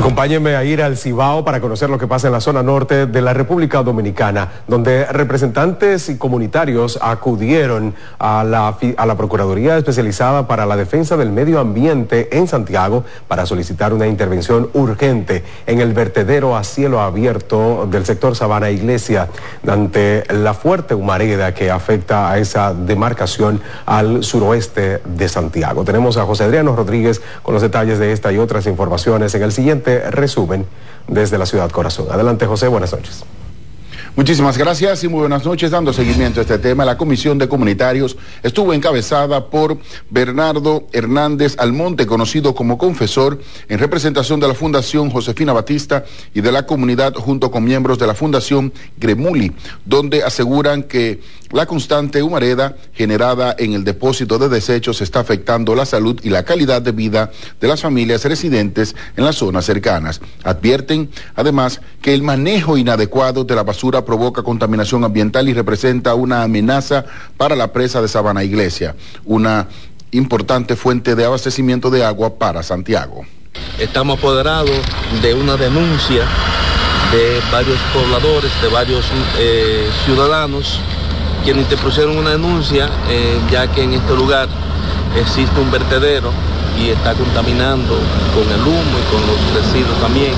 Acompáñenme a ir al Cibao para conocer lo que pasa en la zona norte de la República Dominicana, donde representantes y comunitarios acudieron a la Procuraduría Especializada para la Defensa del Medio Ambiente en Santiago para solicitar una intervención urgente en el vertedero a cielo abierto del sector Sabana Iglesia ante la fuerte humareda que afecta a esa demarcación al suroeste de Santiago. Tenemos a José Adriano Rodríguez con los detalles de esta y otras informaciones en el siguiente resumen desde la ciudad corazón. Adelante, José, buenas noches. Muchísimas gracias y muy buenas noches. Dando seguimiento a este tema, la Comisión de Comunitarios estuvo encabezada por Bernardo Hernández Almonte, conocido como Confesor, en representación de la Fundación Josefina Batista y de la comunidad, junto con miembros de la Fundación Gremuli, donde aseguran que la constante humareda generada en el depósito de desechos está afectando la salud y la calidad de vida de las familias residentes en las zonas cercanas. Advierten, además, que el manejo inadecuado de la basura provoca contaminación ambiental y representa una amenaza para la presa de Sabana Iglesia, una importante fuente de abastecimiento de agua para Santiago. Estamos apoderados de una denuncia de varios pobladores, de varios ciudadanos, quienes interpusieron una denuncia, ya que en este lugar existe un vertedero y está contaminando con el humo y con los residuos también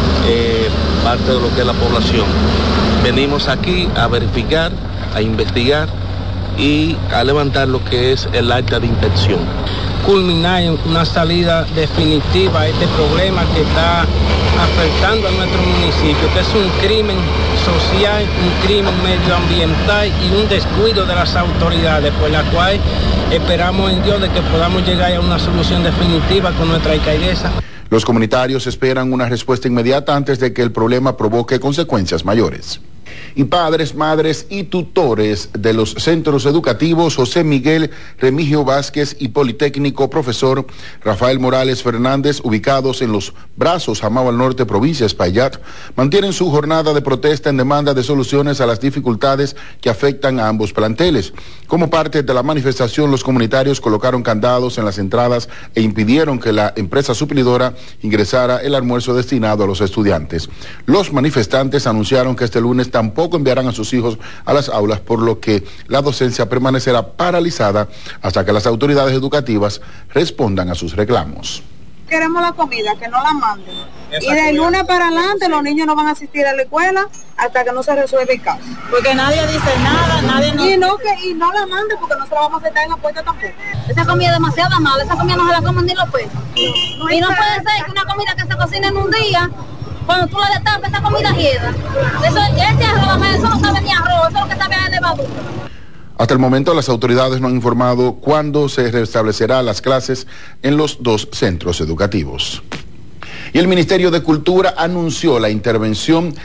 parte de lo que es la población. Venimos aquí a verificar, a investigar y a levantar lo que es el acta de inspección. Culminar en una salida definitiva a este problema que está afectando a nuestro municipio, que es un crimen social, un crimen medioambiental y un descuido de las autoridades, por la cual esperamos en Dios de que podamos llegar a una solución definitiva con nuestra alcaldesa. Los comunitarios esperan una respuesta inmediata antes de que el problema provoque consecuencias mayores. Y padres, madres y tutores de los centros educativos José Miguel Remigio Vázquez y Politécnico Profesor Rafael Morales Fernández, ubicados en Los Brazos, Jamao al Norte, provincia de Espaillat, mantienen su jornada de protesta en demanda de soluciones a las dificultades que afectan a ambos planteles. Como parte de la manifestación, los comunitarios colocaron candados en las entradas e impidieron que la empresa suplidora ingresara el almuerzo destinado a los estudiantes. Los manifestantes anunciaron que este lunes tampoco enviarán a sus hijos a las aulas, por lo que la docencia permanecerá paralizada hasta que las autoridades educativas respondan a sus reclamos. Queremos la comida, que no la manden. Y de lunes para adelante los niños no van a asistir a la escuela hasta que no se resuelva el caso. Porque nadie dice nada, nadie nos... Y no la manden porque no se la vamos a aceptar en la puerta tampoco. Esa comida es demasiado mala, esa comida no se la comen ni los pesos. Y no puede ser que una comida que se cocina en un día, cuando tú la destapas, esa comida hieda. Eso no sabe ni arroz, eso es lo que sabe a levadura. Hasta el momento, las autoridades no han informado cuándo se restablecerán las clases en los dos centros educativos. Y el Ministerio de Cultura anunció la intervención